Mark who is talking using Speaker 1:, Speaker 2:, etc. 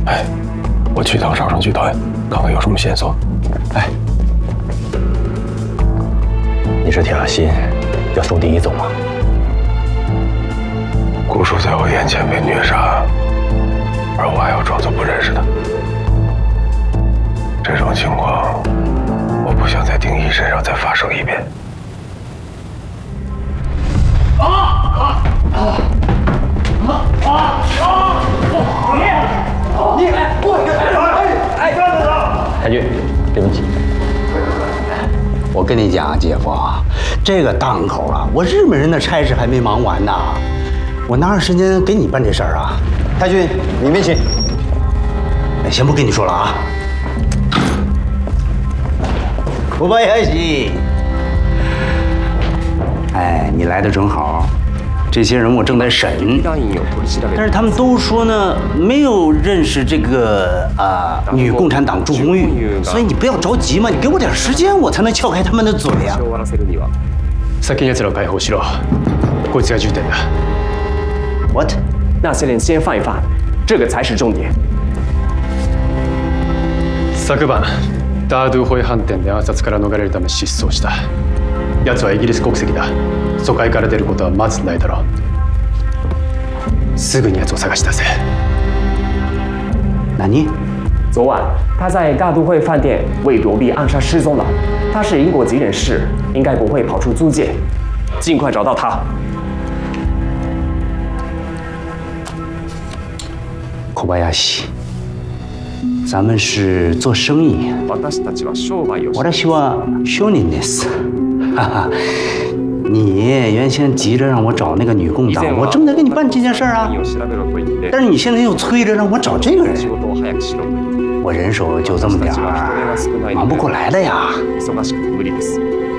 Speaker 1: 哎，我去趟上城剧团，看看有什么线索。
Speaker 2: 哎，你是铁了心要送第一走吗？
Speaker 1: 顾叔在我眼前被虐杀，而我还要装作不认识他。这种情况，我不想在丁一身上再发生一遍。
Speaker 2: 太君，对不起。
Speaker 3: 我跟你讲，姐夫，这个档口啊，我日本人的差事还没忙完呢，我哪有时间给你办这事儿啊？
Speaker 2: 太君，里面请。
Speaker 3: 哎，先不跟你说了啊。小林，哎，你来的正好，这些人我正在审，但是他们都说呢，没有认识这个女共产党朱红玉，所以你不要着急嘛，你给我点时间，我才能撬开他们的嘴呀。
Speaker 1: 先に奴らを解放しろ。こいつが重点だ。
Speaker 3: What？
Speaker 4: 那些人先放一放，这个才是重点。
Speaker 1: 昨晩ダードゥホイ飯店で暗殺から逃れるため失踪した。奴はイギリス国籍だ。疎開から出ることはまずないだろう。すぐに奴を探し出せ。
Speaker 3: 何？
Speaker 4: 昨晚他在大都会饭店为躲避暗杀失踪了。他是英国籍人士，应该不会跑出租界，尽快找到他。
Speaker 3: 小林，咱们是做生意。私は商人です。哈哈，你原先急着让我找那个女共党，我正在给你办这件事啊。但是你现在又催着让我找这个人，我人手就这么点儿，忙不过来的呀。